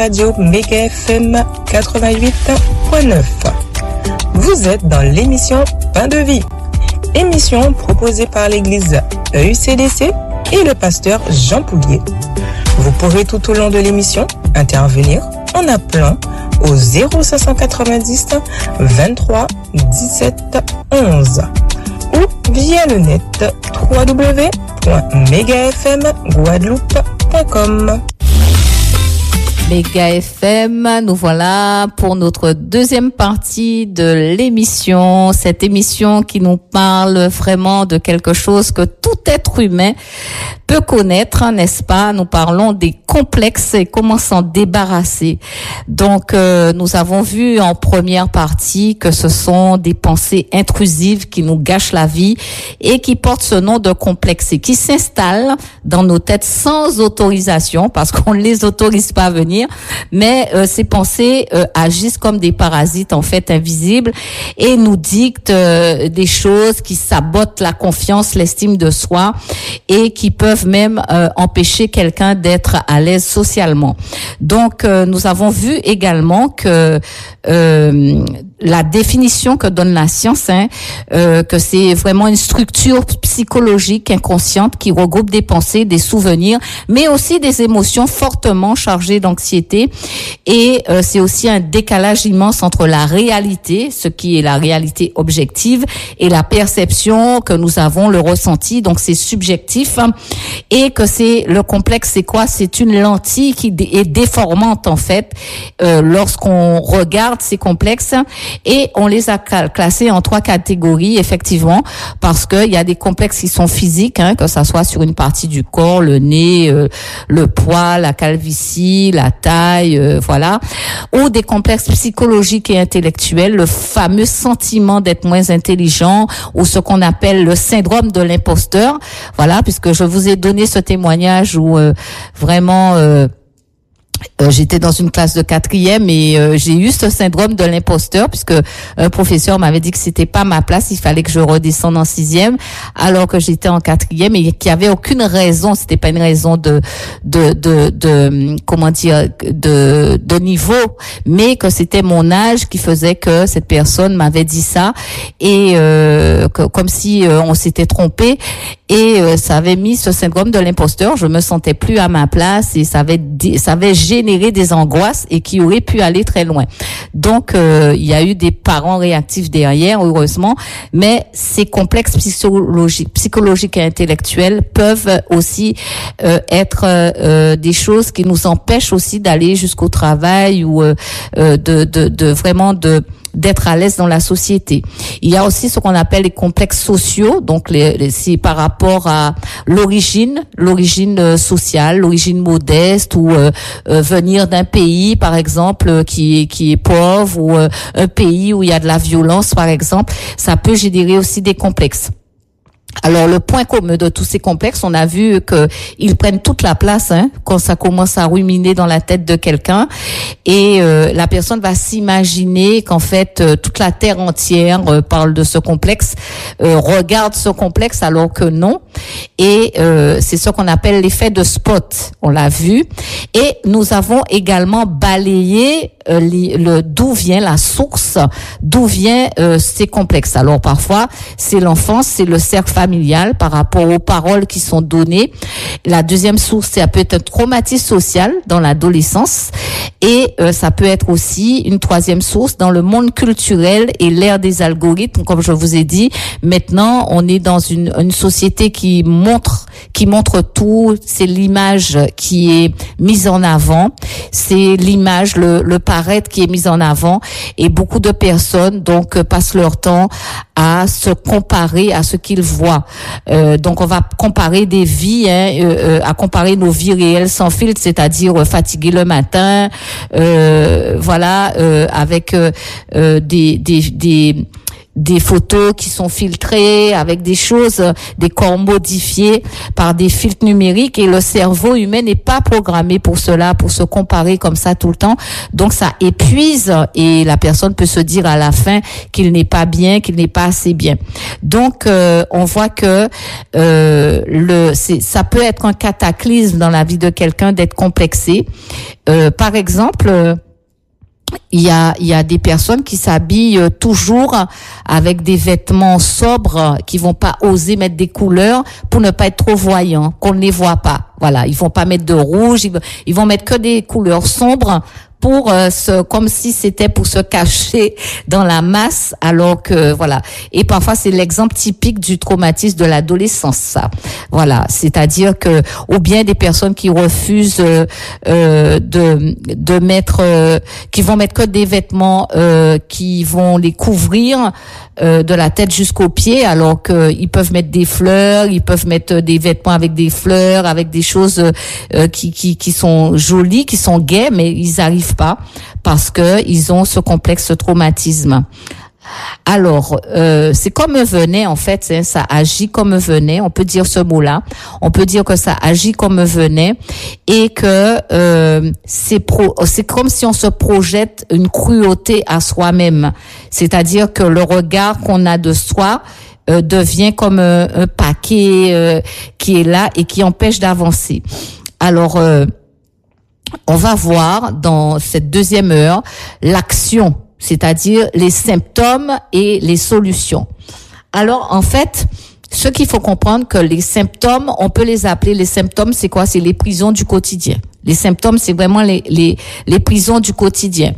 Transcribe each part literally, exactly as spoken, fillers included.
Radio Méga F M quatre-vingt-huit point neuf. Vous êtes dans l'émission Pain de Vie, émission proposée par l'église E U C D C et le pasteur Jean Poulier. Vous pourrez tout au long de l'émission intervenir en appelant au zéro cinq cent quatre-vingt-dix vingt-trois dix-sept onze ou via le net w w w point mega f m guadeloupe point com. Méga F M, nous voilà pour notre deuxième partie de l'émission, cette émission qui nous parle vraiment de quelque chose que tout être humain peut connaître, n'est-ce pas? Nous parlons des complexes et comment s'en débarrasser. Donc, euh, nous avons vu en première partie que ce sont des pensées intrusives qui nous gâchent la vie et qui portent ce nom de complexe et qui s'installent dans nos têtes sans autorisation parce qu'on ne les autorise pas à venir. Mais euh, ces pensées euh, agissent comme des parasites en fait invisibles et nous dictent euh, des choses qui sabotent la confiance, l'estime de soi et qui peuvent même euh, empêcher quelqu'un d'être à l'aise socialement. Donc euh, nous avons vu également que euh, la définition que donne la science, hein, euh, que c'est vraiment une structure psychologique inconsciente qui regroupe des pensées, des souvenirs, mais aussi des émotions fortement chargées d'anxiété. Et euh, c'est aussi un décalage immense entre la réalité, ce qui est la réalité objective, et la perception que nous avons, le ressenti. Donc c'est subjectif. Hein, et que c'est le complexe, c'est quoi? C'est une lentille qui est déformante en fait euh, lorsqu'on regarde ces complexes. Et on les a classés en trois catégories, effectivement, parce que il y a des complexes qui sont physiques, hein, que ça soit sur une partie du corps, le nez, euh, le poids, la calvitie, la taille, euh, voilà, ou des complexes psychologiques et intellectuels, le fameux sentiment d'être moins intelligent, ou ce qu'on appelle le syndrome de l'imposteur, voilà, puisque je vous ai donné ce témoignage où euh, vraiment euh, Euh, j'étais dans une classe de quatrième et euh, j'ai eu ce syndrome de l'imposteur puisque un professeur m'avait dit que c'était pas ma place, il fallait que je redescende en sixième alors que j'étais en quatrième et qu'il y avait aucune raison, c'était pas une raison de de de, de comment dire de de niveau, mais que c'était mon âge qui faisait que cette personne m'avait dit ça et euh, que, comme si euh, on s'était trompé et euh, ça avait mis ce syndrome de l'imposteur, je me sentais plus à ma place et ça avait ça avait générer des angoisses et qui auraient pu aller très loin. Donc, euh, il y a eu des parents réactifs derrière, heureusement, mais ces complexes psychologiques, psychologiques et intellectuels peuvent aussi euh, être euh, des choses qui nous empêchent aussi d'aller jusqu'au travail ou euh, de, de, de vraiment de d'être à l'aise dans la société. Il y a aussi ce qu'on appelle les complexes sociaux, donc les, les, c'est par rapport à l'origine, l'origine euh, sociale, l'origine modeste ou euh, euh, venir d'un pays, par exemple, euh, qui est qui est pauvre ou euh, un pays où il y a de la violence, par exemple, ça peut générer aussi des complexes. Alors, le point commun de tous ces complexes, on a vu que ils prennent toute la place hein, quand ça commence à ruminer dans la tête de quelqu'un et euh, la personne va s'imaginer qu'en fait, euh, toute la terre entière euh, parle de ce complexe, euh, regarde ce complexe alors que non. Et euh, c'est ce qu'on appelle l'effet de spot, on l'a vu. Et nous avons également balayé euh, le d'où vient la source, d'où vient euh, ces complexes. Alors, parfois, c'est l'enfance, c'est le cercle familial par rapport aux paroles qui sont données. La deuxième source, ça peut être un traumatisme social dans l'adolescence et euh, ça peut être aussi une troisième source dans le monde culturel et l'ère des algorithmes. Comme je vous ai dit, maintenant, on est dans une, une société qui montre, qui montre tout. C'est l'image qui est mise en avant. C'est l'image, le, le paraître qui est mise en avant et beaucoup de personnes donc euh, passent leur temps à se comparer à ce qu'ils voient. Euh, donc on va comparer des vies, hein, euh, euh, à comparer nos vies réelles sans filtre, c'est-à-dire euh, fatigué le matin, euh, voilà, euh, avec euh, euh, des, des, des des photos qui sont filtrées avec des choses, des corps modifiés par des filtres numériques, et le cerveau humain n'est pas programmé pour cela, pour se comparer comme ça tout le temps. Donc ça épuise et la personne peut se dire à la fin qu'il n'est pas bien, qu'il n'est pas assez bien. Donc euh, on voit que euh, le c'est, ça peut être un cataclysme dans la vie de quelqu'un d'être complexé. Euh, par exemple, euh, Il y a, il y a des personnes qui s'habillent toujours avec des vêtements sobres, qui vont pas oser mettre des couleurs pour ne pas être trop voyants, qu'on ne les voit pas. Voilà, ils vont pas mettre de rouge, ils, ils vont mettre que des couleurs sombres pour euh, se, comme si c'était pour se cacher dans la masse, alors que voilà. Et parfois c'est l'exemple typique du traumatisme de l'adolescence, ça. Voilà, c'est-à-dire que ou bien des personnes qui refusent euh, euh, de de mettre, euh, qui vont mettre que des vêtements euh, qui vont les couvrir euh, de la tête jusqu'aux pieds, alors que ils peuvent mettre des fleurs, ils peuvent mettre des vêtements avec des fleurs, avec des choses euh, qui qui qui sont jolies, qui sont gaies, mais ils arrivent pas parce que ils ont ce complexe, ce traumatisme. Alors, euh, c'est comme un venin, en fait, hein, ça agit comme un venin, on peut dire ce mot-là, on peut dire que ça agit comme un venin, et que euh, c'est pro, c'est comme si on se projette une cruauté à soi-même, c'est-à-dire que le regard qu'on a de soi euh, devient comme un, un paquet euh, qui est là et qui empêche d'avancer. Alors, euh, on va voir dans cette deuxième heure l'action, c'est-à-dire les symptômes et les solutions. Alors, en fait, ce qu'il faut comprendre, que les symptômes, on peut les appeler, les symptômes, c'est quoi? C'est les prisons du quotidien. Les symptômes, c'est vraiment les, les, les prisons du quotidien.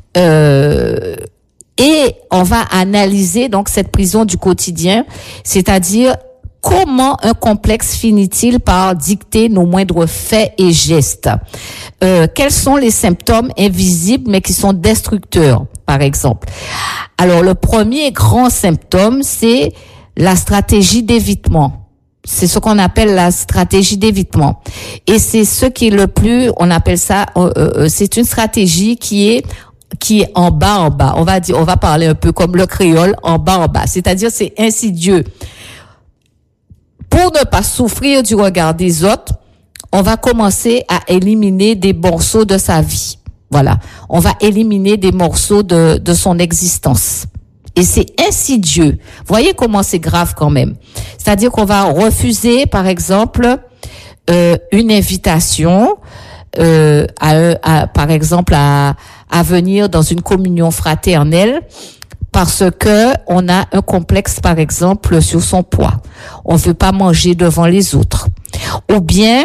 Euh, et on va analyser donc cette prison du quotidien, c'est-à-dire comment un complexe finit-il par dicter nos moindres faits et gestes? Euh, quels sont les symptômes invisibles mais qui sont destructeurs, par exemple? Alors, le premier grand symptôme, c'est la stratégie d'évitement. C'est ce qu'on appelle la stratégie d'évitement. Et c'est ce qui est le plus, on appelle ça, euh, euh, c'est une stratégie qui est qui est en bas, en bas. On va dire, on va parler un peu comme le créole, en bas, en bas. C'est-à-dire, c'est insidieux. Pour ne pas souffrir du regard des autres, on va commencer à éliminer des morceaux de sa vie. Voilà. On va éliminer des morceaux de, de son existence. Et c'est insidieux. Voyez comment c'est grave quand même. C'est-à-dire qu'on va refuser, par exemple, euh, une invitation, euh, à, à, par exemple, à, à venir dans une communion fraternelle, parce que on a un complexe, par exemple, sur son poids. On veut pas manger devant les autres. Ou bien,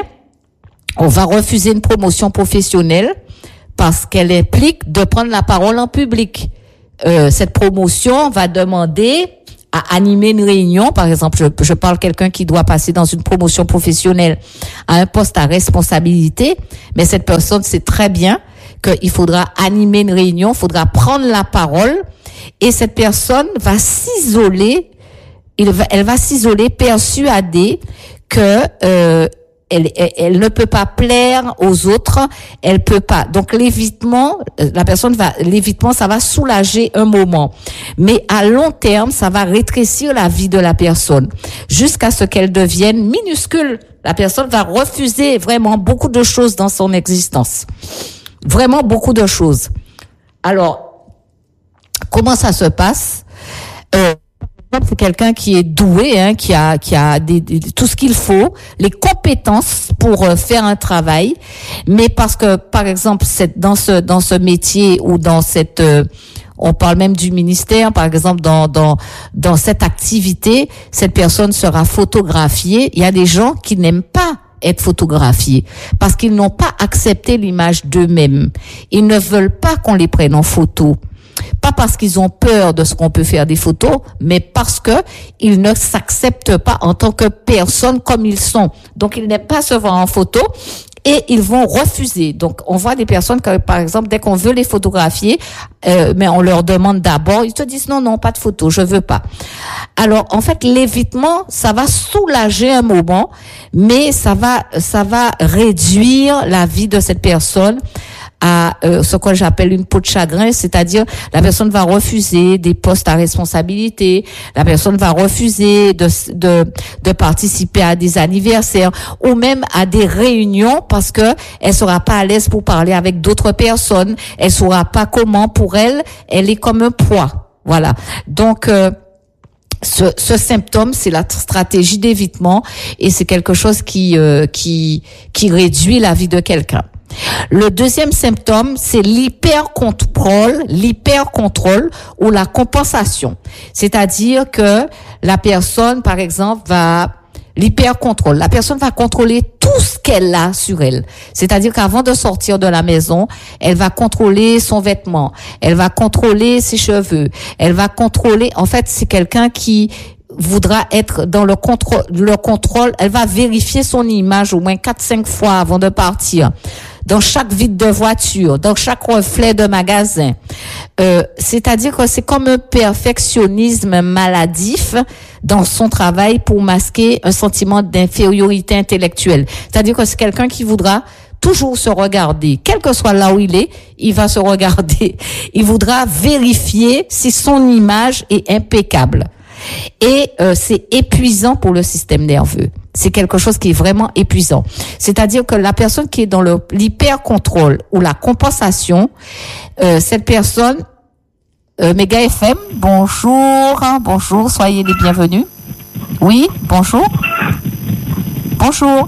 on va refuser une promotion professionnelle parce qu'elle implique de prendre la parole en public. Euh, cette promotion va demander à animer une réunion. Par exemple, je, je parle de quelqu'un qui doit passer dans une promotion professionnelle à un poste à responsabilité, mais cette personne sait très bien qu'il faudra animer une réunion, il faudra prendre la parole, et cette personne va s'isoler, il va, elle va s'isoler persuadée que euh, elle, elle, elle ne peut pas plaire aux autres, elle peut pas. Donc l'évitement, la personne va, l'évitement, ça va soulager un moment, mais à long terme, ça va rétrécir la vie de la personne jusqu'à ce qu'elle devienne minuscule. La personne va refuser vraiment beaucoup de choses dans son existence, vraiment beaucoup de choses. Alors, comment ça se passe? Euh, c'est quelqu'un qui est doué, hein, qui a, qui a des, des, tout ce qu'il faut, les compétences pour euh, faire un travail, mais parce que, par exemple, cette, dans ce, dans ce métier ou dans cette, euh, on parle même du ministère, par exemple, dans, dans, dans cette activité, cette personne sera photographiée. Il y a des gens qui n'aiment pas être photographiés parce qu'ils n'ont pas accepté l'image d'eux-mêmes. Ils ne veulent pas qu'on les prenne en photo. Pas parce qu'ils ont peur de ce qu'on peut faire des photos, mais parce que ils ne s'acceptent pas en tant que personne comme ils sont. Donc, ils n'aiment pas se voir en photo et ils vont refuser. Donc, on voit des personnes que, par exemple, dès qu'on veut les photographier, euh, mais on leur demande d'abord, ils te disent non, non, pas de photo, je veux pas. Alors, en fait, l'évitement, ça va soulager un moment, mais ça va, ça va réduire la vie de cette personne à euh, ce que j'appelle une peau de chagrin, c'est-à-dire la personne va refuser des postes à responsabilité, la personne va refuser de de de participer à des anniversaires ou même à des réunions parce que elle sera pas à l'aise pour parler avec d'autres personnes, elle saura pas comment. Pour elle, elle est comme un poids. Voilà. Donc euh, Ce, ce symptôme, c'est la stratégie d'évitement et c'est quelque chose qui euh, qui qui réduit la vie de quelqu'un. Le deuxième symptôme, c'est l'hypercontrôle, l'hypercontrôle ou la compensation. C'est-à-dire que la personne, par exemple, va l'hypercontrôle. La personne va contrôler tout ce qu'elle a sur elle. C'est-à-dire qu'avant de sortir de la maison, elle va contrôler son vêtement, elle va contrôler ses cheveux, elle va contrôler, en fait, c'est quelqu'un qui voudra être dans le contrôle, le contrôle, elle va vérifier son image au moins quatre, cinq fois avant de partir. Dans chaque vide de voiture, dans chaque reflet de magasin. Euh, c'est-à-dire que c'est comme un perfectionnisme maladif dans son travail pour masquer un sentiment d'infériorité intellectuelle. C'est-à-dire que c'est quelqu'un qui voudra toujours se regarder, quel que soit là où il est, il va se regarder. Il voudra vérifier si son image est impeccable. Et euh, c'est épuisant pour le système nerveux. C'est quelque chose qui est vraiment épuisant. C'est-à-dire que la personne qui est dans le l'hyper-contrôle ou la compensation, euh, cette personne, euh, Méga F M, bonjour, hein, bonjour, soyez les bienvenus. Oui, bonjour. Bonjour.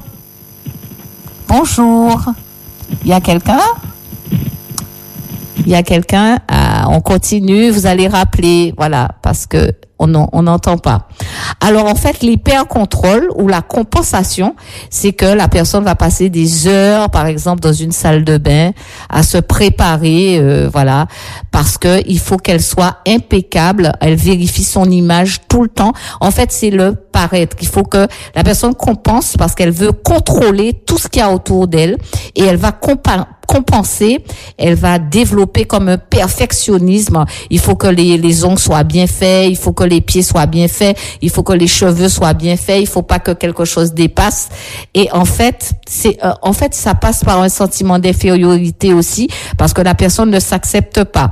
Bonjour. Il y a quelqu'un? Il y a quelqu'un? Ah, on continue, vous allez rappeler, voilà, parce que on n'entend pas. Alors en fait, l'hyper-contrôle ou la compensation, c'est que la personne va passer des heures, par exemple, dans une salle de bain, à se préparer, euh, voilà, parce que il faut qu'elle soit impeccable. Elle vérifie son image tout le temps. En fait, c'est le paraître. Il faut que la personne compense parce qu'elle veut contrôler tout ce qu'il y a autour d'elle et elle va compa- compenser, elle va développer comme un perfectionnisme. Il faut que les, les ongles soient bien faits, il faut que les pieds soient bien faits, il faut que les cheveux soient bien faits, il faut pas que quelque chose dépasse. Et en fait, c'est, euh, en fait, ça passe par un sentiment d'infériorité aussi, parce que la personne ne s'accepte pas.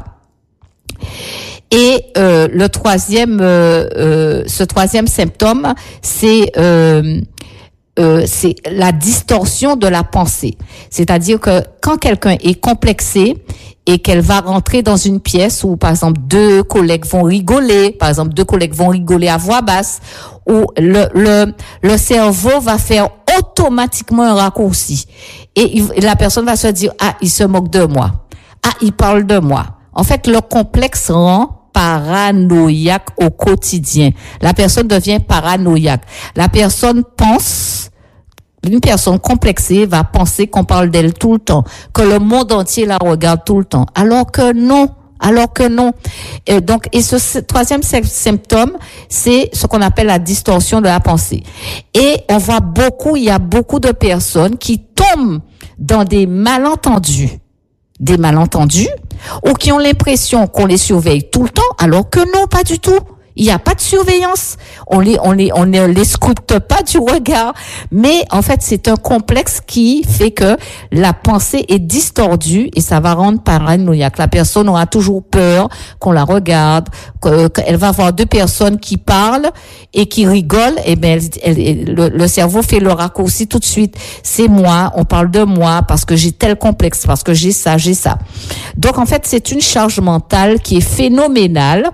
Et euh, le troisième, euh, euh, ce troisième symptôme, c'est euh, Euh, c'est la distorsion de la pensée. C'est-à-dire que quand quelqu'un est complexé et qu'elle va rentrer dans une pièce où, par exemple, deux collègues vont rigoler, par exemple, deux collègues vont rigoler à voix basse, où le, le, le cerveau va faire automatiquement un raccourci. Et il, la personne va se dire, ah, il se moque de moi. Ah, il parle de moi. En fait, le complexe rend paranoïaque au quotidien. La personne devient paranoïaque. La personne pense, une personne complexée va penser qu'on parle d'elle tout le temps, que le monde entier la regarde tout le temps, alors que non. Alors que non. Et donc, et ce, ce troisième symptôme, c'est ce qu'on appelle la distorsion de la pensée. Et on voit beaucoup, il y a beaucoup de personnes qui tombent dans des malentendus. Des malentendus, ou qui ont l'impression qu'on les surveille tout le temps, alors que non, pas du tout. Il n'y a pas de surveillance. On les, on les, on ne les scrute pas du regard. Mais, en fait, c'est un complexe qui fait que la pensée est distordue et ça va rendre paranoïaque. La personne aura toujours peur qu'on la regarde, qu'elle va voir deux personnes qui parlent et qui rigolent. Et ben, elle, elle, le, le cerveau fait le raccourci tout de suite. C'est moi, on parle de moi parce que j'ai tel complexe, parce que j'ai ça, j'ai ça. Donc, en fait, c'est une charge mentale qui est phénoménale.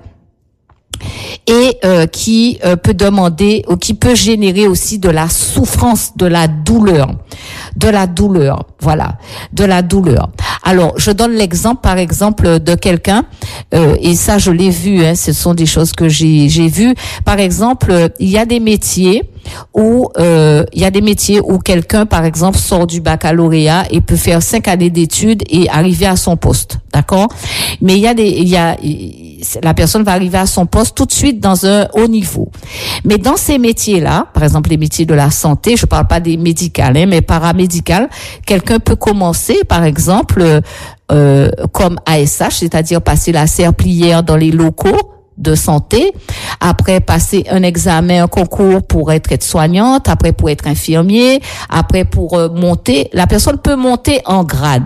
Et euh, qui euh, peut demander, ou qui peut générer aussi de la souffrance, de la douleur, de la douleur, voilà, de la douleur. Alors, je donne l'exemple, par exemple, de quelqu'un, euh, et ça, je l'ai vu, hein, ce sont des choses que j'ai j'ai vues. Par exemple, euh, il y a des métiers où euh, il y a des métiers où quelqu'un, par exemple, sort du baccalauréat et peut faire cinq années d'études et arriver à son poste, d'accord? Mais il y a des, il y a, la personne va arriver à son poste tout de suite dans un haut niveau. Mais dans ces métiers-là, par exemple les métiers de la santé, je parle pas des médicales, hein, mais paramédicales, quelqu'un peut commencer, par exemple, euh, comme A S H, c'est-à-dire passer la serpillière dans les locaux de santé, après passer un examen, un concours pour être aide-soignante, après pour être infirmier, après pour euh, monter, la personne peut monter en grade.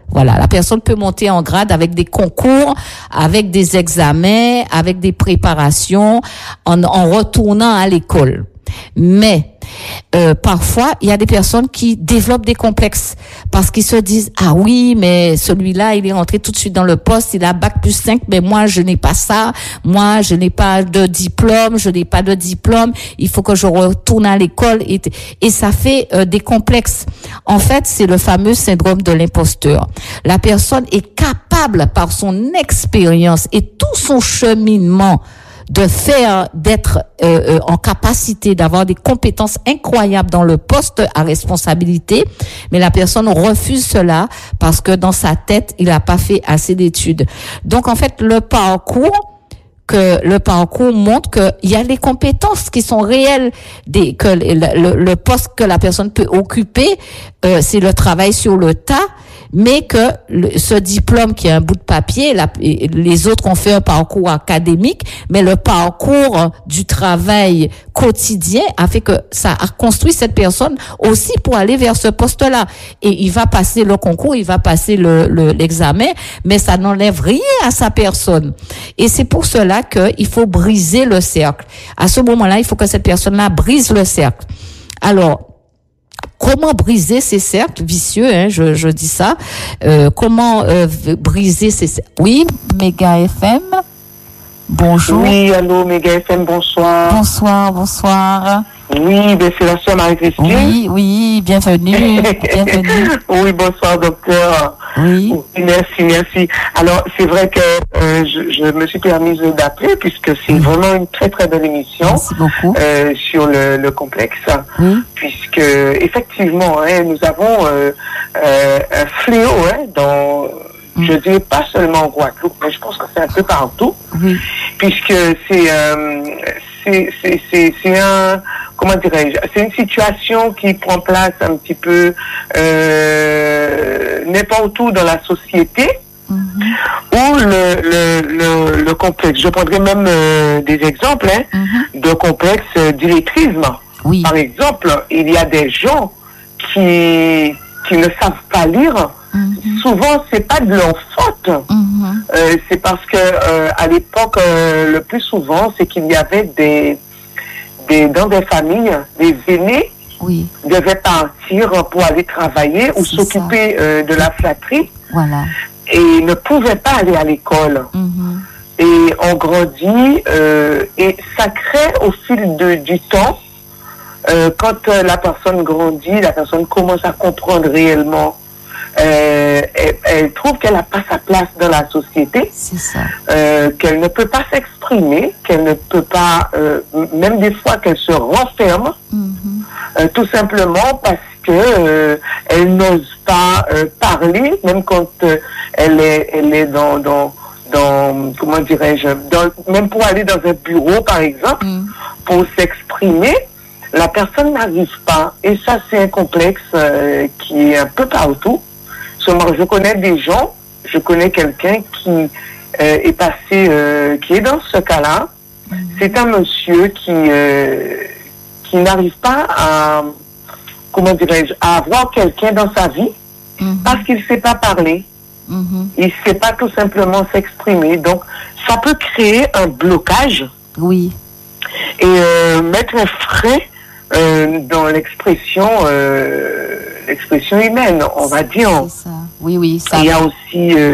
Voilà, la personne peut monter en grade avec des concours, avec des examens, avec des préparations, en, en retournant à l'école. Mais euh, parfois, il y a des personnes qui développent des complexes parce qu'ils se disent « Ah oui, mais celui-là, il est rentré tout de suite dans le poste, il a bac plus cinq, mais moi, je n'ai pas ça. Moi, je n'ai pas de diplôme, je n'ai pas de diplôme. Il faut que je retourne à l'école. » Et, et ça fait euh, des complexes. En fait, c'est le fameux syndrome de l'imposteur. La personne est capable, par son expérience et tout son cheminement, de faire, d'être euh, euh, en capacité d'avoir des compétences incroyables dans le poste à responsabilité, mais la personne refuse cela parce que dans sa tête, il n'a pas fait assez d'études. Donc, en fait, le parcours, que le parcours montre qu'il y a les compétences qui sont réelles, des, que le, le, le poste que la personne peut occuper, euh, c'est le travail sur le tas, mais que le, ce diplôme qui est un bout de papier, la, les autres ont fait un parcours académique, mais le parcours du travail quotidien a fait que ça a construit cette personne aussi pour aller vers ce poste-là. Et il va passer le concours, il va passer le, le, l'examen, mais ça n'enlève rien à sa personne. Et c'est pour cela qu'il faut briser le cercle. À ce moment-là, il faut que cette personne-là brise le cercle. Alors, comment briser ces cercles vicieux, hein, je, je dis ça. Euh, comment euh, briser ces cercles. Oui, Méga F M. Bonjour. Oui, allô, Méga F M, bonsoir. Bonsoir, bonsoir. Oui, ben c'est la sœur Marie-Christine. Oui, oui, bienvenue. bienvenue. Oui, bonsoir, docteur. Oui. Merci, merci. Alors, c'est vrai que euh, je, je me suis permise d'appeler puisque c'est oui. vraiment une très, très belle émission. Merci beaucoup. Euh, sur le, le complexe. Oui. Puisque, effectivement, hein, nous avons euh, euh, un fléau hein, dans... Je dis pas seulement en Guadeloupe, mais je pense que c'est un peu partout, oui. puisque c'est, euh, c'est, c'est, c'est, c'est un, comment dirais-je, c'est une situation qui prend place un petit peu euh, n'importe où dans la société, mm-hmm. où le, le, le, le complexe, je prendrai même euh, des exemples hein, mm-hmm. de complexes d'illettrisme. Oui. Par exemple, il y a des gens qui, qui ne savent pas lire. Mm-hmm. Souvent, c'est pas de leur faute. Mm-hmm. Euh, c'est parce que euh, à l'époque, euh, le plus souvent, c'est qu'il y avait des, des dans des familles, des aînés oui. devaient partir pour aller travailler ou c'est s'occuper euh, de la flatterie. Voilà. Et ne pouvaient pas aller à l'école. Mm-hmm. Et on grandit euh, et ça crée au fil de, du temps. Euh, quand euh, la personne grandit, la personne commence à comprendre réellement. Euh, elle, elle trouve qu'elle n'a pas sa place dans la société, c'est ça. Euh, qu'elle ne peut pas s'exprimer, qu'elle ne peut pas, euh, même des fois qu'elle se renferme, mm-hmm. euh, tout simplement parce que euh, elle n'ose pas euh, parler, même quand euh, elle est, elle est dans, dans, dans comment dirais-je, dans, même pour aller dans un bureau par exemple, mm. pour s'exprimer. La personne n'arrive pas, et ça c'est un complexe euh, qui est un peu partout. Je connais des gens, je connais quelqu'un qui euh, est passé, euh, qui est dans ce cas-là. Mm-hmm. C'est un monsieur qui euh, qui n'arrive pas à, comment dirais-je, à avoir quelqu'un dans sa vie mm-hmm. parce qu'il ne sait pas parler. Mm-hmm. Il ne sait pas tout simplement s'exprimer. Donc, ça peut créer un blocage. Oui. Et euh, mettre un frein euh, dans l'expression. Euh, L'expression humaine, on va dire. C'est ça. Oui, oui. Ça Il y a aussi, euh,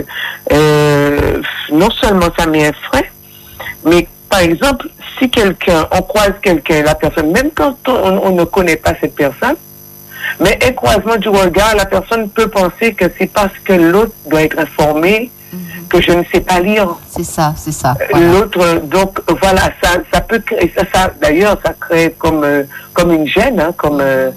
euh, non seulement ça met un frein, mais par exemple, si quelqu'un, on croise quelqu'un, la personne, même quand on, on ne connaît pas cette personne, mais un croisement du regard, la personne peut penser que c'est parce que l'autre doit être informé, mm-hmm. que je ne sais pas lire. C'est ça, c'est ça. Voilà. L'autre, donc voilà, ça, ça peut créer, ça, ça, d'ailleurs, ça crée comme, euh, comme une gêne, hein, comme. Euh,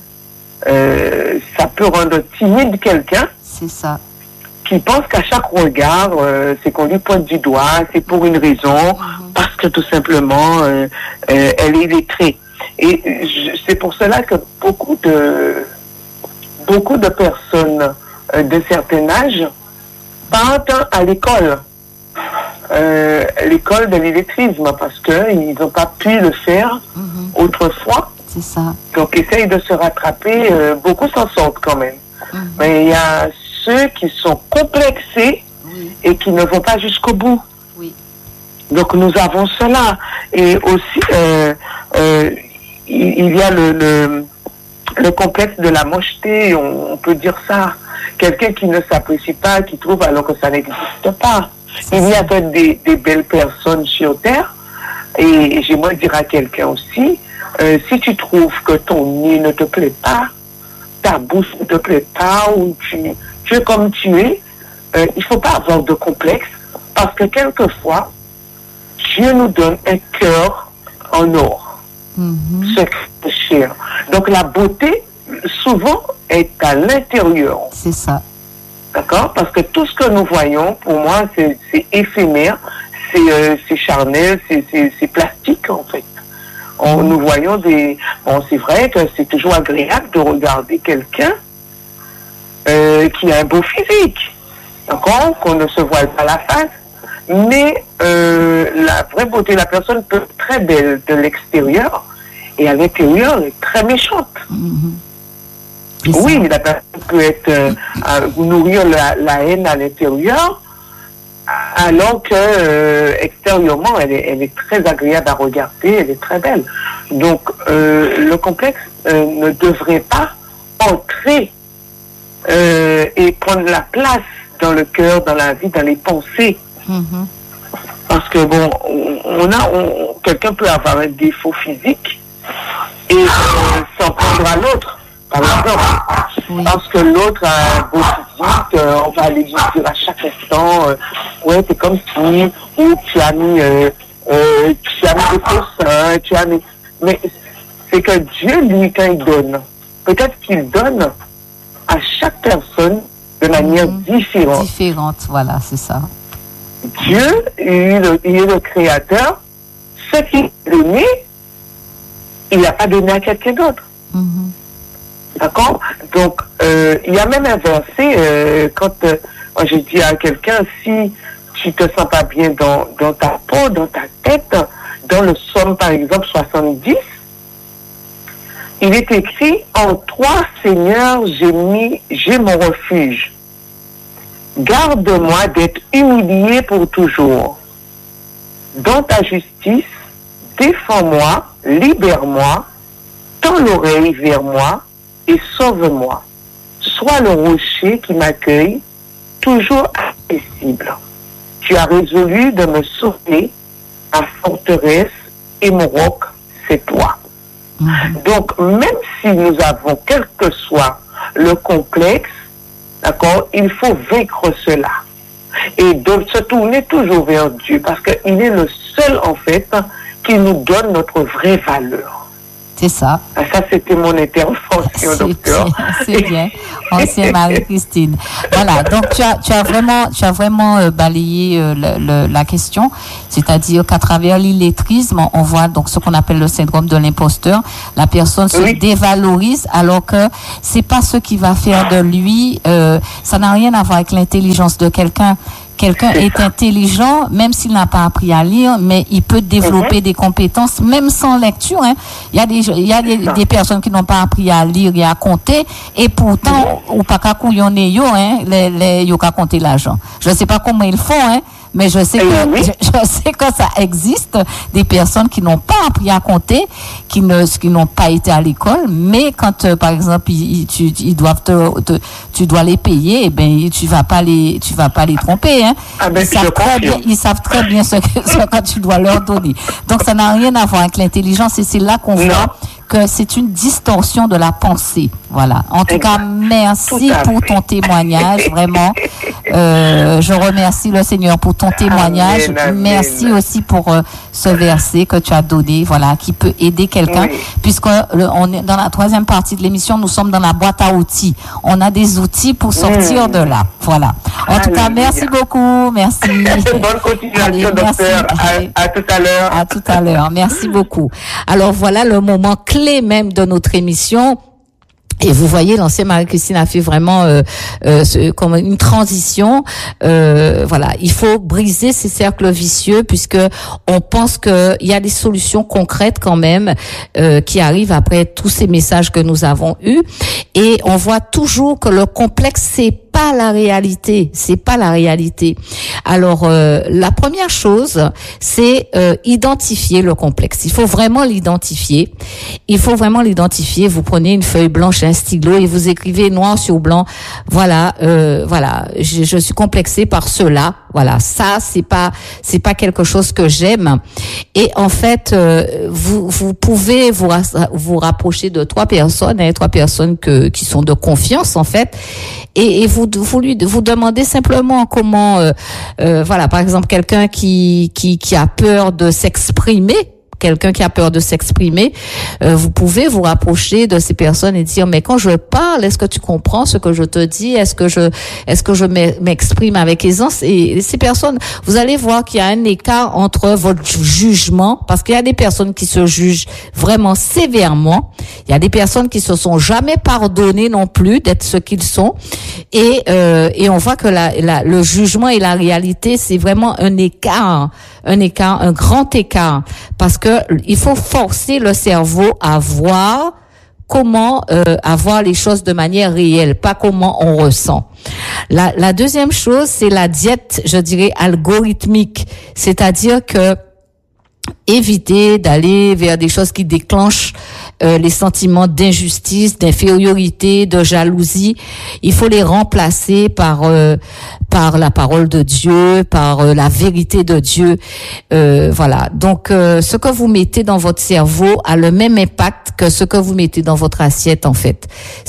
Euh, ça peut rendre timide quelqu'un. C'est ça. Qui pense qu'à chaque regard, euh, c'est qu'on lui pointe du doigt, c'est pour une raison, mm-hmm. parce que tout simplement, euh, euh, elle est illettrée. Et je, c'est pour cela que beaucoup de beaucoup de personnes euh, d'un certain âge partent à l'école, euh, l'école de l'illettrisme, parce que ils n'ont pas pu le faire mm-hmm. autrefois. C'est ça. Donc, essaye de se rattraper. Euh, beaucoup s'en sortent quand même. Mm-hmm. Mais il y a ceux qui sont complexés oui. et qui ne vont pas jusqu'au bout. Oui. Donc nous avons cela. Et aussi, euh, euh, il, il y a le, le, le complexe de la mocheté, on, on peut dire ça. Quelqu'un qui ne s'apprécie pas, qui trouve alors que ça n'existe pas. Il y a peut-être des, des belles personnes sur Terre. Et j'aimerais dire à quelqu'un aussi, euh, si tu trouves que ton nez ne te plaît pas, ta bouche ne te plaît pas, ou tu, tu es comme tu es, euh, il ne faut pas avoir de complexe, parce que quelquefois, Dieu nous donne un cœur en or, mm-hmm. ce cher. Donc la beauté, souvent, est à l'intérieur. C'est ça. D'accord? Parce que tout ce que nous voyons, pour moi, c'est, c'est éphémère, c'est, euh, c'est charnel, c'est, c'est, c'est plastique, en fait. On, nous voyons des... Bon, c'est vrai que c'est toujours agréable de regarder quelqu'un euh, qui a un beau physique, d'accord? Qu'on ne se voit pas la face. Mais euh, la vraie beauté de la personne peut être très belle de l'extérieur et à l'intérieur, elle est très méchante. Mm-hmm. Oui, la personne peut être euh, à nourrir la, la haine à l'intérieur, alors que euh, extérieurement, elle est, elle est très agréable à regarder, elle est très belle. Donc, euh, le complexe euh, ne devrait pas entrer euh, et prendre la place dans le cœur, dans la vie, dans les pensées. Mm-hmm. Parce que bon, on a, on, quelqu'un peut avoir un défaut physique et euh, s'en prendre à l'autre. Par exemple, oui. Parce que l'autre a un beau physique, euh, on va aller lui dire à chaque instant, euh, ouais, c'est comme si, ou tu as mis, euh, euh, tu as mis des faux seins, tu as mis, mais c'est que Dieu, lui, quand il donne, peut-être qu'il donne à chaque personne de manière mmh. différente. Différente, voilà, c'est ça. Dieu, il est le, il est le créateur, ce qu'il a donné, il n'a pas donné à quelqu'un d'autre. Mmh. D'accord? Donc, euh, il y a même un verset, euh, quand euh, moi j'ai dit à quelqu'un, si tu te sens pas bien dans, dans ta peau, dans ta tête, dans le psaume par exemple soixante-dix, il est écrit, en toi Seigneur, j'ai mis, j'ai mon refuge. Garde-moi d'être humilié pour toujours. Dans ta justice, défends-moi, libère-moi, tends l'oreille vers moi, et sauve-moi. Sois le rocher qui m'accueille, toujours accessible. Tu as résolu de me sauver, ma forteresse et mon roc, c'est toi. Mmh. Donc, même si nous avons, quel que soit le complexe, d'accord, il faut vaincre cela. Et de se tourner toujours vers Dieu, parce qu'il est le seul, en fait, qui nous donne notre vraie valeur. C'est ça. Ah, ça, c'était mon intervention, docteur. C'est bien. Ancienne Marie-Christine. Voilà. Donc, tu as, tu as vraiment, tu as vraiment euh, balayé euh, le, le, la question. C'est-à-dire qu'à travers l'illettrisme, on voit donc ce qu'on appelle le syndrome de l'imposteur. La personne se oui. dévalorise alors que c'est pas ce qui va faire de lui, euh, ça n'a rien à voir avec l'intelligence de quelqu'un. Quelqu'un est, est intelligent, même s'il n'a pas appris à lire, mais il peut développer mm-hmm. des compétences, même sans lecture. Hein. Il y a des, il y a des, des personnes qui n'ont pas appris à lire et à compter, et pourtant, mm-hmm. ou pas qu'à couillonner yo, hein, les, les, yo qu'à compter l'argent. Je ne sais pas comment ils font, hein. Mais je sais que oui. je, je sais que ça existe des personnes qui n'ont pas appris à compter, qui ne qui n'ont pas été à l'école, mais quand euh, par exemple ils, tu, ils doivent te, te tu dois les payer, et ben tu vas pas les tu vas pas les tromper, hein. Ah ben, ils savent très bien, ils savent très bien ce que, ce que tu dois leur donner. Donc ça n'a rien à voir avec l'intelligence, et c'est là qu'on non. voit que c'est une distorsion de la pensée. Voilà. En tout cas, merci pour ton témoignage, vraiment. Euh, je remercie le Seigneur pour ton témoignage. Amen, amen. Merci aussi pour euh, ce verset que tu as donné, voilà, qui peut aider quelqu'un, oui. puisque le, on est dans la troisième partie de l'émission, nous sommes dans la boîte à outils. On a des outils pour sortir mmh. de là. Voilà. En Alléluia. Tout cas, merci beaucoup. Merci. Bonne continuation, Allez, docteur. À, à tout à l'heure. À tout à l'heure. Merci beaucoup. Alors voilà le moment clé même de notre émission. Et vous voyez, l'ancienne Marie-Christine a fait vraiment euh, euh, ce, comme une transition. Euh, voilà, il faut briser ces cercles vicieux, puisque on pense que il y a des solutions concrètes quand même euh, qui arrivent après tous ces messages que nous avons eus. Et on voit toujours que le complexe, c'est pas la réalité, c'est pas la réalité. Alors euh, la première chose, c'est euh, identifier le complexe. Il faut vraiment l'identifier. Il faut vraiment l'identifier. Vous prenez une feuille blanche, un stylo et vous écrivez noir sur blanc. Voilà, euh, voilà, je, je suis complexée par cela. Voilà, ça c'est pas c'est pas quelque chose que j'aime. Et en fait, euh, vous vous pouvez vous vous rapprocher de trois personnes, hein, trois personnes que qui sont de confiance en fait, et, et vous vous lui vous demandez simplement comment euh, euh, voilà, par exemple quelqu'un qui qui qui a peur de s'exprimer. Quelqu'un qui a peur de s'exprimer, euh, vous pouvez vous rapprocher de ces personnes et dire mais quand je parle, est-ce que tu comprends ce que je te dis? Est-ce que je est-ce que je m'exprime avec aisance? Et ces personnes, vous allez voir qu'il y a un écart entre votre jugement, parce qu'il y a des personnes qui se jugent vraiment sévèrement, il y a des personnes qui se sont jamais pardonnées non plus d'être ce qu'ils sont, et euh, et on voit que la, la le jugement et la réalité, c'est vraiment un écart, un écart, un grand écart, parce que il faut forcer le cerveau à voir comment euh, avoir les choses de manière réelle, pas comment on ressent. La, la deuxième chose, c'est la diète, je dirais, algorithmique, c'est-à-dire que éviter d'aller vers des choses qui déclenchent euh, les sentiments d'injustice, d'infériorité, de jalousie. Il faut les remplacer par euh, par la parole de Dieu, par euh, la vérité de Dieu. Euh, voilà. Donc, euh, ce que vous mettez dans votre cerveau a le même impact que ce que vous mettez dans votre assiette, en fait.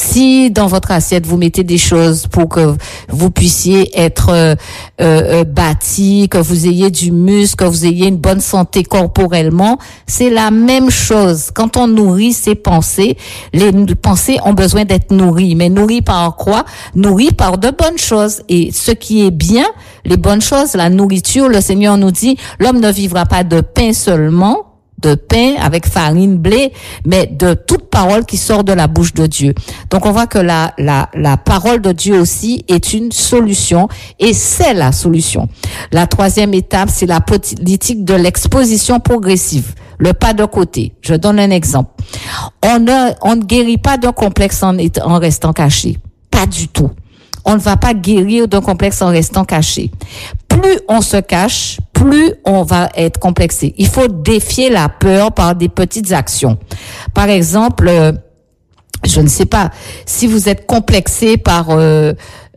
Si dans votre assiette, vous mettez des choses pour que vous puissiez être euh, euh, bâti, que vous ayez du muscle, que vous ayez une bonne santé corporellement, c'est la même chose. Quand on nourrit ses pensées, les pensées ont besoin d'être nourries. Mais nourries par quoi? Nourries par de bonnes choses. Et ce qui est bien, les bonnes choses, la nourriture, le Seigneur nous dit, l'homme ne vivra pas de pain seulement, de pain avec farine, blé, mais de toute parole qui sort de la bouche de Dieu. Donc on voit que la la la parole de Dieu aussi est une solution, et c'est la solution. La troisième étape, c'est la politique de l'exposition progressive, le pas de côté. Je donne un exemple. On ne on ne guérit pas d'un complexe en en restant caché, pas du tout. On ne va pas guérir d'un complexe en restant caché. Plus on se cache, plus on va être complexé. Il faut défier la peur par des petites actions. Par exemple, euh, je ne sais pas, si vous êtes complexé par, euh,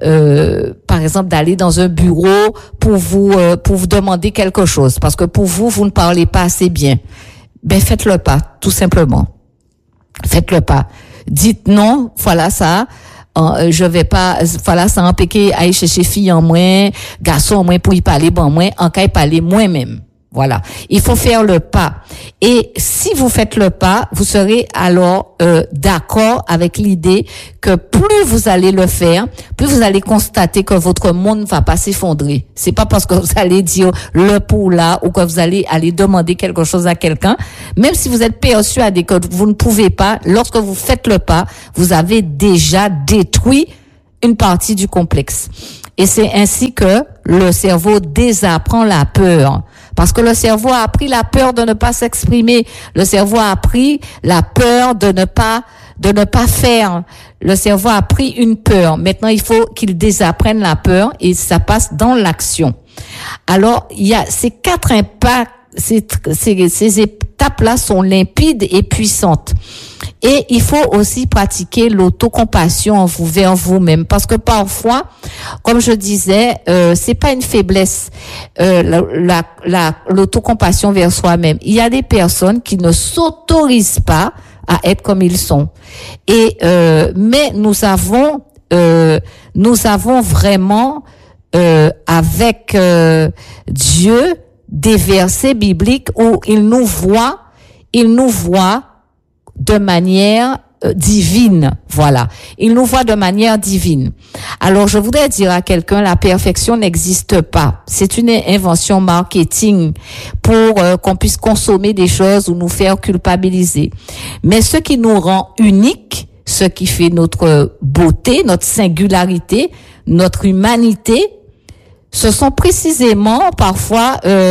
euh, par exemple, d'aller dans un bureau pour vous euh, pour vous demander quelque chose, parce que pour vous, vous ne parlez pas assez bien. Ben faites-le pas, tout simplement. Faites-le pas. Dites non, voilà ça. Uh, je vais pas, voilà, ça empêcher aller chercher fille en moins, garçon en moins pour y parler, bon moins, en cas y parler moi-même. Voilà. Il faut faire le pas. Et si vous faites le pas, vous serez alors euh, d'accord avec l'idée que plus vous allez le faire, plus vous allez constater que votre monde ne va pas s'effondrer. C'est pas parce que vous allez dire le pour là ou que vous allez aller demander quelque chose à quelqu'un, même si vous êtes persuadé que vous ne pouvez pas, lorsque vous faites le pas, vous avez déjà détruit une partie du complexe. Et c'est ainsi que le cerveau désapprend la peur. Parce que le cerveau a appris la peur de ne pas s'exprimer. Le cerveau a appris la peur de ne pas, de ne pas faire. Le cerveau a appris une peur. Maintenant, il faut qu'il désapprenne la peur et ça passe dans l'action. Alors, il y a ces quatre impacts, ces, ces, ces étapes-là sont limpides et puissantes. Et il faut aussi pratiquer l'autocompassion en vous vers vous-même, parce que parfois, comme je disais, euh, c'est pas une faiblesse, euh, la, la, la, l'autocompassion vers soi-même. Il y a des personnes qui ne s'autorisent pas à être comme ils sont. Et euh, mais nous avons, euh, nous avons vraiment euh, avec euh, Dieu des versets bibliques où il nous voit, il nous voit. de manière euh, divine, voilà. Il nous voit de manière divine. Alors, je voudrais dire à quelqu'un, la perfection n'existe pas. C'est une invention marketing pour euh, qu'on puisse consommer des choses ou nous faire culpabiliser. Mais ce qui nous rend uniques, ce qui fait notre beauté, notre singularité, notre humanité, ce sont précisément parfois euh,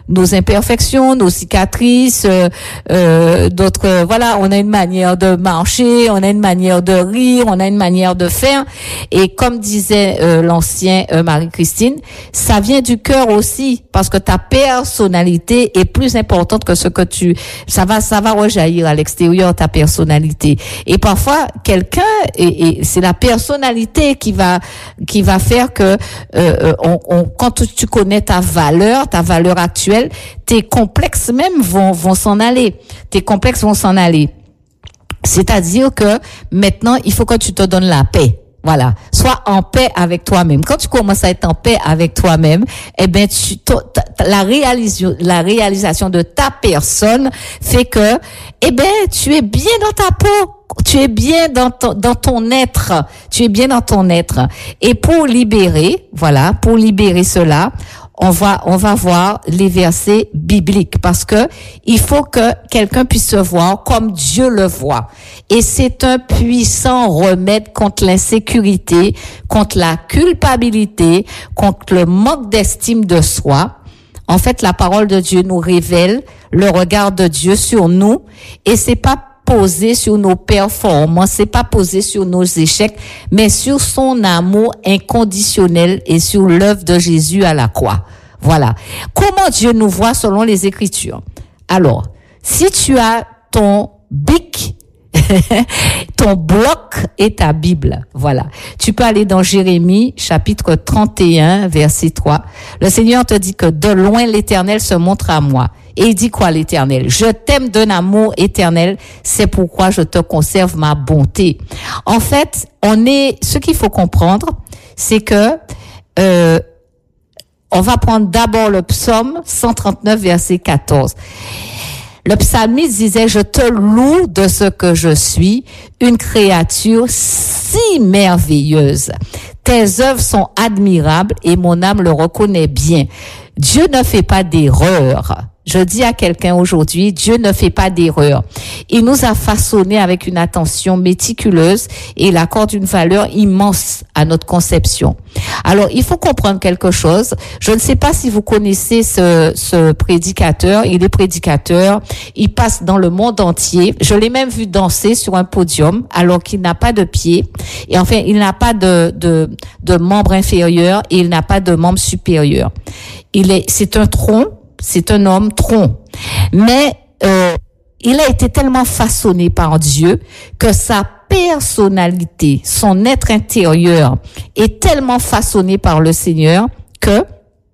nos imperfections, nos cicatrices, euh, euh, d'autres, euh, voilà, on a une manière de marcher, on a une manière de rire, on a une manière de faire. Et comme disait euh, l'ancien euh, Marie-Christine, ça vient du cœur aussi, parce que ta personnalité est plus importante que ce que tu, ça va, ça va rejaillir à l'extérieur, ta personnalité. Et parfois, quelqu'un, et, et c'est la personnalité qui va, qui va faire que, euh, on, on, quand tu connais ta valeur, ta valeur actuelle, tes complexes même vont, vont s'en aller. Tes complexes vont s'en aller. C'est-à-dire que maintenant, il faut que tu te donnes la paix. Voilà. Sois en paix avec toi-même. Quand tu commences à être en paix avec toi-même, eh ben, tu, la réalisation, la réalisation de ta personne fait que, eh ben, tu es bien dans ta peau. Tu es bien dans ton, dans ton être. Tu es bien dans ton être. Et pour libérer, voilà, pour libérer cela, on va, on va voir les versets bibliques parce que il faut que quelqu'un puisse se voir comme Dieu le voit. Et c'est un puissant remède contre l'insécurité, contre la culpabilité, contre le manque d'estime de soi. En fait, la parole de Dieu nous révèle le regard de Dieu sur nous et c'est pas posé sur nos performances, c'est pas posé sur nos échecs, mais sur son amour inconditionnel et sur l'œuvre de Jésus à la croix. Voilà. Comment Dieu nous voit selon les Écritures? Alors, si tu as ton bic, ton bloc et ta Bible, voilà. Tu peux aller dans Jérémie, chapitre trente et un, verset trois. Le Seigneur te dit que de loin l'Éternel se montre à moi. Et il dit quoi l'Éternel? Je t'aime d'un amour éternel, c'est pourquoi je te conserve ma bonté. En fait, on est, ce qu'il faut comprendre, c'est que, euh, on va prendre d'abord le psaume cent trente-neuf, verset quatorze. Le psalmiste disait, je te loue de ce que je suis, une créature si merveilleuse. Tes œuvres sont admirables et mon âme le reconnaît bien. Dieu ne fait pas d'erreur. Je dis à quelqu'un aujourd'hui, Dieu ne fait pas d'erreur. Il nous a façonnés avec une attention méticuleuse et il accorde une valeur immense à notre conception. Alors, il faut comprendre quelque chose. Je ne sais pas si vous connaissez ce, ce prédicateur. Il est prédicateur. Il passe dans le monde entier. Je l'ai même vu danser sur un podium alors qu'il n'a pas de pied. Et enfin, il n'a pas de, de, de membre inférieur et il n'a pas de membre supérieur. Il est, c'est un tronc. C'est un homme tronc. Mais euh, il a été tellement façonné par Dieu que sa personnalité, son être intérieur est tellement façonné par le Seigneur que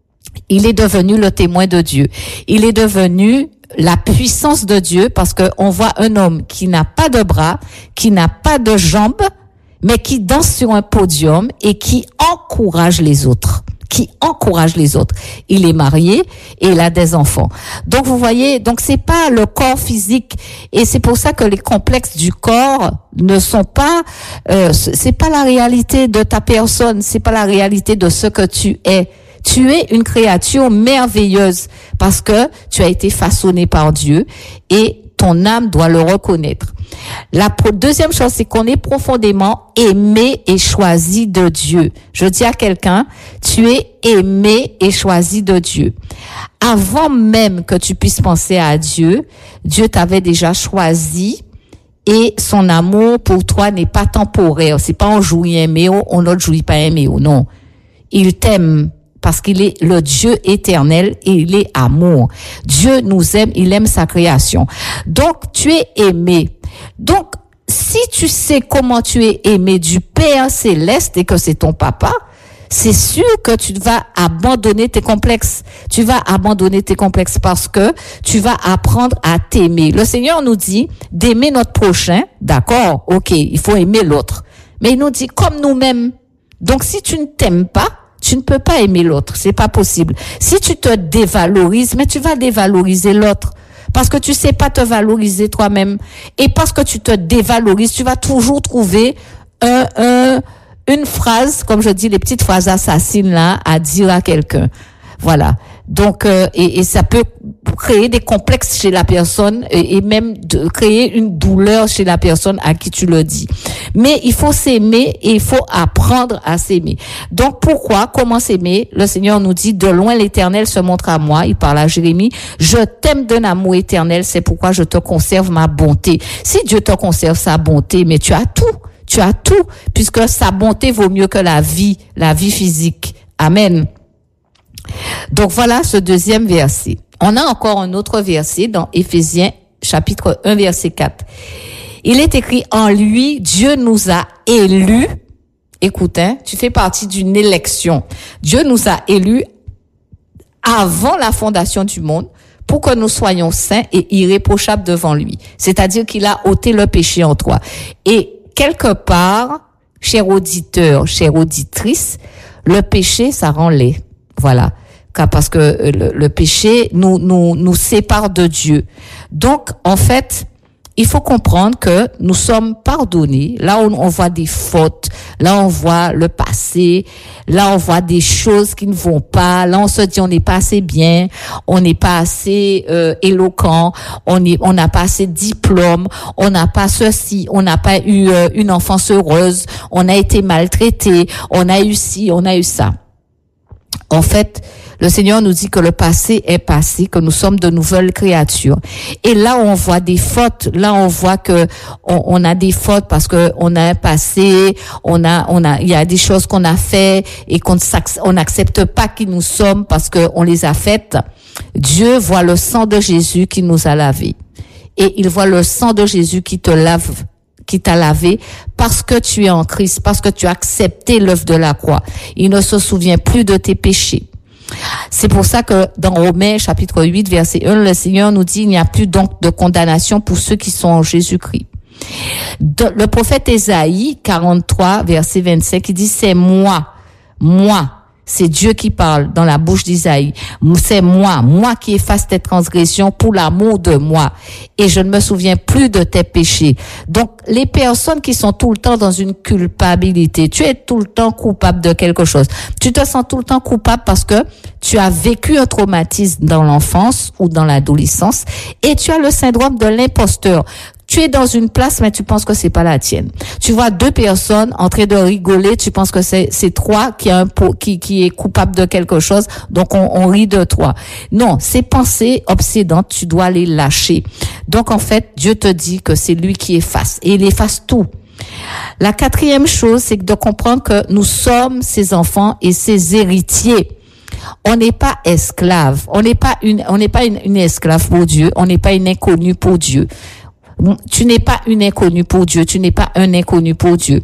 il est devenu le témoin de Dieu. Il est devenu la puissance de Dieu parce que on voit un homme qui n'a pas de bras, qui n'a pas de jambes, mais qui danse sur un podium et qui encourage les autres. qui encourage les autres. Il est marié et il a des enfants. Donc vous voyez, donc c'est pas le corps physique et c'est pour ça que les complexes du corps ne sont pas euh, c'est pas la réalité de ta personne, c'est pas la réalité de ce que tu es. Tu es une créature merveilleuse parce que tu as été façonné par Dieu et ton âme doit le reconnaître. La deuxième chose, c'est qu'on est profondément aimé et choisi de Dieu. Je dis à quelqu'un, tu es aimé et choisi de Dieu. Avant même que tu puisses penser à Dieu, Dieu t'avait déjà choisi et son amour pour toi n'est pas temporaire. C'est pas on jouit aimé, on ne jouit pas aimé, non. Il t'aime. Parce qu'il est le Dieu éternel et il est amour. Dieu nous aime, il aime sa création. Donc, tu es aimé. Donc, si tu sais comment tu es aimé du Père céleste et que c'est ton papa, c'est sûr que tu vas abandonner tes complexes. Tu vas abandonner tes complexes parce que tu vas apprendre à t'aimer. Le Seigneur nous dit d'aimer notre prochain. D'accord, ok, il faut aimer l'autre. Mais il nous dit comme nous-mêmes. Donc, si tu ne t'aimes pas, tu ne peux pas aimer l'autre, c'est pas possible. Si tu te dévalorises, mais tu vas dévaloriser l'autre. Parce que tu sais pas te valoriser toi-même. Et parce que tu te dévalorises, tu vas toujours trouver un, un, une phrase, comme je dis, les petites phrases assassines là, à dire à quelqu'un. Voilà. Donc, euh, et, et ça peut créer des complexes chez la personne et, et même de créer une douleur chez la personne à qui tu le dis. Mais il faut s'aimer et il faut apprendre à s'aimer. Donc pourquoi, comment s'aimer? Le Seigneur nous dit, de loin l'Éternel se montre à moi. Il parle à Jérémie. Je t'aime d'un amour éternel, c'est pourquoi je te conserve ma bonté. Si Dieu te conserve sa bonté, mais tu as tout. Tu as tout, puisque sa bonté vaut mieux que la vie, la vie physique. Amen. Donc voilà ce deuxième verset. On a encore un autre verset dans Éphésiens chapitre un verset quatre. Il est écrit, en lui, Dieu nous a élus. Écoute, hein, tu fais partie d'une élection. Dieu nous a élus avant la fondation du monde pour que nous soyons saints et irréprochables devant lui. C'est-à-dire qu'il a ôté le péché en toi. Et quelque part, cher auditeur, chère auditrice, le péché, ça rend laid. Voilà. Parce que le, le péché nous, nous, nous sépare de Dieu. Donc, en fait, il faut comprendre que nous sommes pardonnés. Là où on voit des fautes, là on voit le passé, là on voit des choses qui ne vont pas, là on se dit on n'est pas assez bien, on n'est pas assez euh, éloquent, on est, on n'a pas assez de diplôme, on n'a pas ceci, on n'a pas eu euh, une enfance heureuse, on a été maltraité, on a eu ci, on a eu ça. En fait, le Seigneur nous dit que le passé est passé, que nous sommes de nouvelles créatures. Et là, on voit des fautes. Là, on voit que on, on a des fautes parce que on a un passé, on a, on a, il y a des choses qu'on a fait et qu'on on n'accepte pas qui nous sommes parce que on les a faites. Dieu voit le sang de Jésus qui nous a lavés. Et il voit le sang de Jésus qui te lave, qui t'a lavé parce que tu es en Christ, parce que tu as accepté l'œuvre de la croix. Il ne se souvient plus de tes péchés. C'est pour ça que dans Romains chapitre huit verset un, le Seigneur nous dit il n'y a plus donc de condamnation pour ceux qui sont en Jésus-Christ. De, le prophète Ésaïe quarante-trois verset vingt-cinq, il dit c'est moi, moi. C'est Dieu qui parle dans la bouche d'Isaïe. C'est moi, moi qui efface tes transgressions pour l'amour de moi. Et je ne me souviens plus de tes péchés. Donc, les personnes qui sont tout le temps dans une culpabilité, tu es tout le temps coupable de quelque chose. Tu te sens tout le temps coupable parce que tu as vécu un traumatisme dans l'enfance ou dans l'adolescence et tu as le syndrome de l'imposteur. Tu es dans une place, mais tu penses que c'est pas la tienne. Tu vois deux personnes en train de rigoler, tu penses que c'est, c'est toi qui a un qui, qui est coupable de quelque chose, donc on, on rit de toi. Non, ces pensées obsédantes, tu dois les lâcher. Donc, en fait, Dieu te dit que c'est lui qui efface, et il efface tout. La quatrième chose, c'est de comprendre que nous sommes ses enfants et ses héritiers. On n'est pas esclave. On n'est pas une, on n'est pas une, une esclave pour Dieu. On n'est pas une inconnue pour Dieu. Tu n'es pas une inconnue pour Dieu, tu n'es pas un inconnu pour Dieu.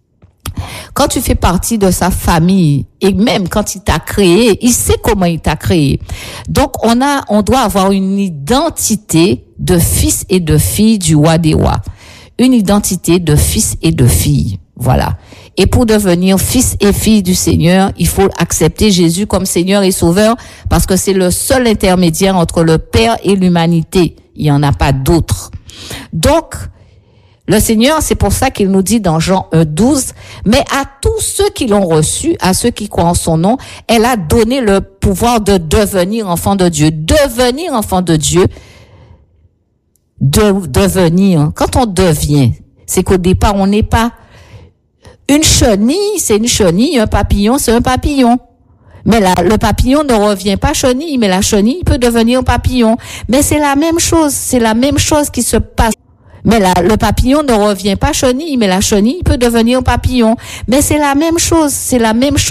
Quand tu fais partie de sa famille, et même quand il t'a créé, il sait comment il t'a créé. Donc, on a, on doit avoir une identité de fils et de fille du roi des rois. Une identité de fils et de fille. Voilà. Et pour devenir fils et fille du Seigneur, il faut accepter Jésus comme Seigneur et Sauveur, parce que c'est le seul intermédiaire entre le Père et l'humanité. Il n'y en a pas d'autre. Donc, le Seigneur, c'est pour ça qu'il nous dit dans Jean un douze, mais à tous ceux qui l'ont reçu, à ceux qui croient en son nom, elle a donné le pouvoir de devenir enfant de Dieu. Devenir enfant de Dieu, de devenir. Quand on devient, c'est qu'au départ, on n'est pas. Une chenille, c'est une chenille, un papillon, c'est un papillon. Mais la, le papillon ne revient pas chenille, mais la chenille peut devenir papillon. Mais c'est la même chose, c'est la même chose qui se passe. Mais la, le papillon ne revient pas chenille, mais la chenille peut devenir papillon. Mais c'est la même chose, c'est la même chose.